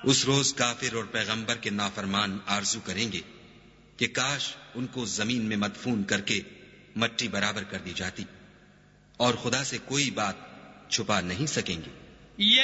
उस रोज काफिर और पैगंबर के नाफरमान आरजू करेंगे कि काश उनको जमीन में मदफून करके मट्टी बराबर कर दी जाती, और खुदा से कोई बात छुपा नहीं सकेंगे।